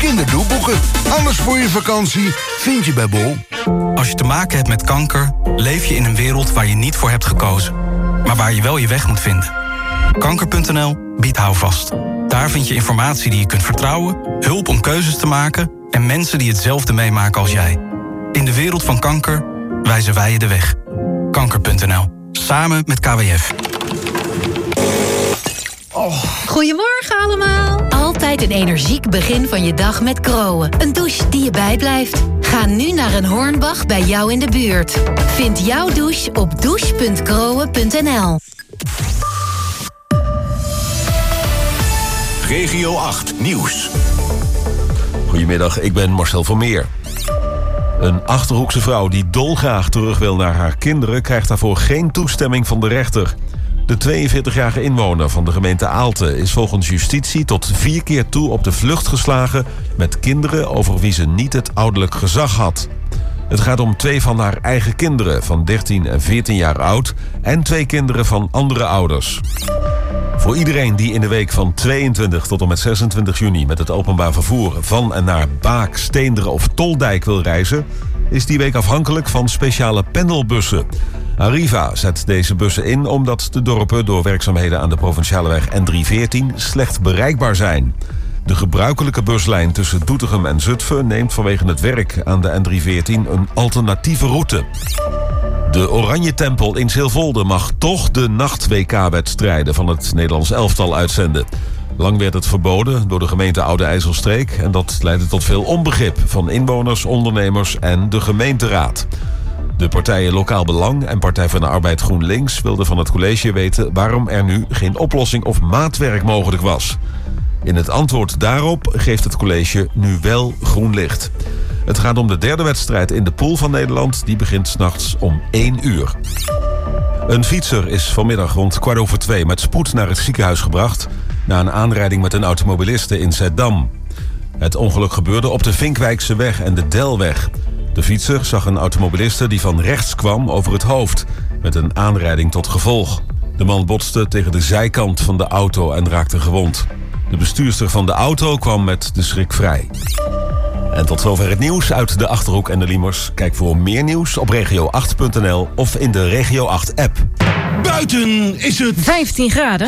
kinderdoelboeken. Alles voor je vakantie vind je bij Bol. Als je te maken hebt met kanker, leef je in een wereld waar je niet voor hebt gekozen. Maar waar je wel je weg moet vinden. Kanker.nl biedt houvast. Daar vind je informatie die je kunt vertrouwen, hulp om keuzes te maken en mensen die hetzelfde meemaken als jij. In de wereld van kanker wijzen wij je de weg. Kanker.nl. Samen met KWF. Goedemorgen allemaal. Altijd een energiek begin van je dag met Groen. Een douche die je bijblijft. Ga nu naar een Hornbach bij jou in de buurt. Vind jouw douche op douche.groen.nl. Regio 8 Nieuws. Goedemiddag, ik ben Marcel van Meer. Een Achterhoekse vrouw die dolgraag terug wil naar haar kinderen krijgt daarvoor geen toestemming van de rechter. De 42-jarige inwoner van de gemeente Aalten is volgens justitie tot 4 keer toe op de vlucht geslagen met kinderen over wie ze niet het ouderlijk gezag had. Het gaat om 2 van haar eigen kinderen van 13 en 14 jaar oud en 2 kinderen van andere ouders. Voor iedereen die in de week van 22 tot en met 26 juni met het openbaar vervoer van en naar Baak, Steenderen of Toldijk wil reizen, is die week afhankelijk van speciale pendelbussen. Arriva zet deze bussen in omdat de dorpen door werkzaamheden aan de provinciale weg N314 slecht bereikbaar zijn. De gebruikelijke buslijn tussen Doetinchem en Zutphen neemt vanwege het werk aan de N314 een alternatieve route. De Oranje Tempel in Silvolde mag toch de nacht-WK-wedstrijden van het Nederlands elftal uitzenden. Lang werd het verboden door de gemeente Oude IJsselstreek en dat leidde tot veel onbegrip van inwoners, ondernemers en de gemeenteraad. De partijen Lokaal Belang en Partij van de Arbeid GroenLinks wilden van het college weten waarom er nu geen oplossing of maatwerk mogelijk was. In het antwoord daarop geeft het college nu wel groen licht. Het gaat om de 3e wedstrijd in de pool van Nederland. Die begint 's nachts om 1 uur. Een fietser is vanmiddag rond 1:15 met spoed naar het ziekenhuis gebracht na een aanrijding met een automobiliste in Zeddam. Het ongeluk gebeurde op de Vinkwijkse weg en de Delweg. De fietser zag een automobiliste die van rechts kwam over het hoofd, met een aanrijding tot gevolg. De man botste tegen de zijkant van de auto en raakte gewond. De bestuurster van de auto kwam met de schrik vrij. En tot zover het nieuws uit de Achterhoek en de Liemers. Kijk voor meer nieuws op regio8.nl of in de Regio 8-app. Buiten is het 15 graden.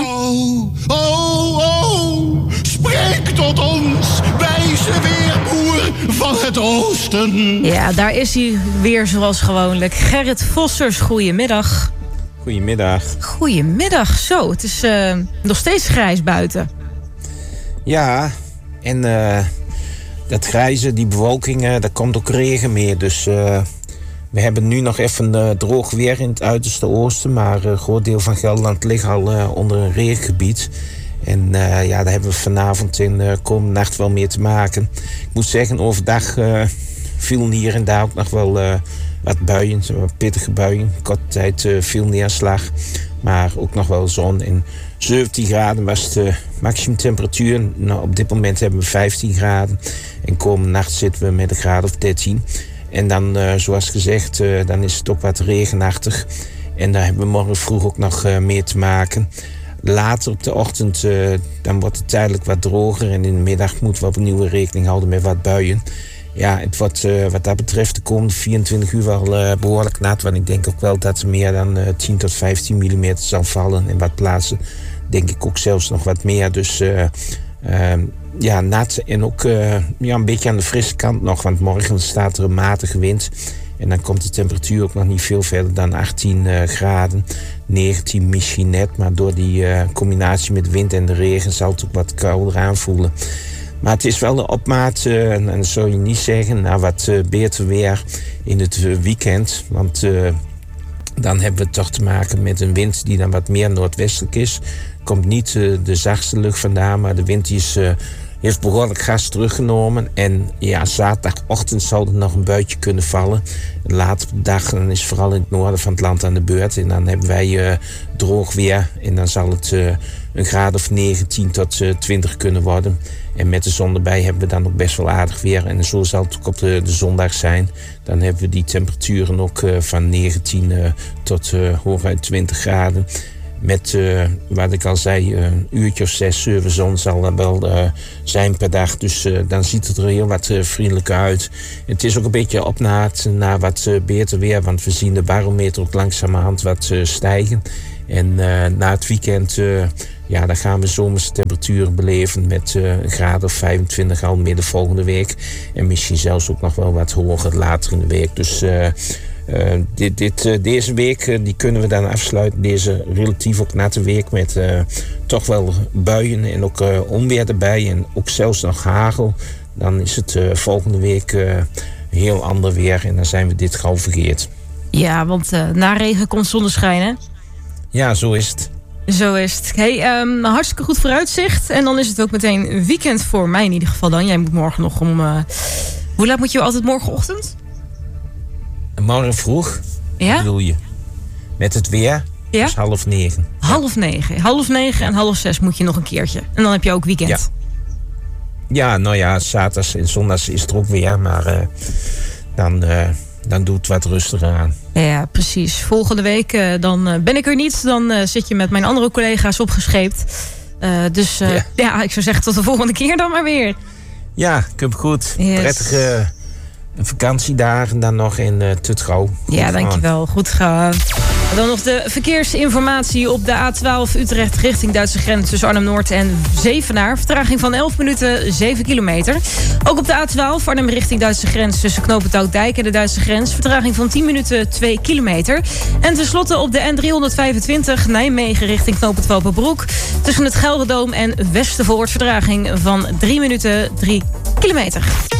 Oh, spreek tot ons, wijze weerboer van het oosten. Ja, daar is hij weer zoals gewoonlijk. Gerrit Vossers, goedemiddag. Goedemiddag. Goedemiddag. Zo, het is nog steeds grijs buiten. Ja, en dat grijze, die bewolking, daar komt ook regen meer. Dus we hebben nu nog even droog weer in het uiterste oosten. Maar een groot deel van Gelderland ligt al onder een regengebied. En ja, daar hebben we vanavond en komende nacht wel mee te maken. Ik moet zeggen, overdag vielen hier en daar ook nog wel wat buien. Wat pittige buien. Korte tijd veel neerslag. Maar ook nog wel zon. En 17 graden was de maximumtemperatuur. Nou, op dit moment hebben we 15 graden. En komende nacht zitten we met een graad of 13. En dan, zoals gezegd, dan is het ook wat regenachtig. En daar hebben we morgen vroeg ook nog mee te maken. Later op de ochtend, dan wordt het tijdelijk wat droger. En in de middag moeten we opnieuw rekening houden met wat buien. Ja, het wordt wat dat betreft de komende 24 uur wel behoorlijk nat. Want ik denk ook wel dat er meer dan 10 tot 15 mm zal vallen. En wat plaatsen denk ik ook zelfs nog wat meer. Dus ja, nat en ook ja, een beetje aan de frisse kant nog. Want morgen staat er een matige wind. En dan komt de temperatuur ook nog niet veel verder dan 18 graden. 19 misschien net. Maar door die combinatie met wind en de regen zal het ook wat kouder aanvoelen. Maar het is wel een opmaat, en dat zou je niet zeggen, naar wat beter weer in het weekend. Want dan hebben we toch te maken met een wind die dan wat meer noordwestelijk is. Komt niet de zachtste lucht vandaan, maar de wind die heeft behoorlijk gas teruggenomen. En ja, zaterdagochtend zal er nog een buitje kunnen vallen. Later op de dag dan is vooral in het noorden van het land aan de beurt. En dan hebben wij droog weer. En dan zal het een graad of 19 tot 20 kunnen worden. En met de zon erbij hebben we dan ook best wel aardig weer. En zo zal het ook op de zondag zijn. Dan hebben we die temperaturen ook van 19 tot hooguit 20 graden. met, wat ik al zei, een uurtje of 6, 7 zon zal er wel zijn per dag. Dus dan ziet het er heel wat vriendelijker uit. Het is ook een beetje op naar wat beter weer, want we zien de barometer ook langzamerhand wat stijgen. En na het weekend dan gaan we zomerse temperaturen beleven met een graad of 25 al midden volgende week. En misschien zelfs ook nog wel wat hoger later in de week. Dus deze week die kunnen we dan afsluiten. Deze relatief ook natte week met toch wel buien en ook onweer erbij. En ook zelfs nog hagel. Dan is het volgende week heel ander weer. En dan zijn we dit gauw vergeten. Ja, want na regen komt zonneschijn, hè? Ja, zo is het. Zo is het. Hey, hartstikke goed vooruitzicht. En dan is het ook meteen weekend voor mij in ieder geval dan. Jij moet morgen nog om... hoe laat moet je altijd morgenochtend? Morgen vroeg, ja? bedoel je? Met het weer? Ja? Dus 8:30. 8:30 en 5:30 moet je nog een keertje. En dan heb je ook weekend. Ja, nou ja, zaterdags en zondags is het er ook weer. Maar dan doet het wat rustiger aan. Ja, precies. Volgende week dan ben ik er niet. Dan zit je met mijn andere collega's opgescheept. Dus ik zou zeggen tot de volgende keer dan maar weer. Ja, komt goed. Yes. Prettige vakantiedagen dan nog in Tutgauw. Ja, dankjewel. Goed gedaan. Dan nog de verkeersinformatie op de A12 Utrecht richting Duitse grens tussen Arnhem-Noord en Zevenaar. Vertraging van 11 minuten, 7 kilometer. Ook op de A12 Arnhem richting Duitse grens tussen knooppunt Oud-Dijk en de Duitse grens. Vertraging van 10 minuten, 2 kilometer. En tenslotte op de N325 Nijmegen richting knooppunt Welpenbroek. Tussen het Gelderdoom en Westervoort vertraging van 3 minuten, 3 kilometer.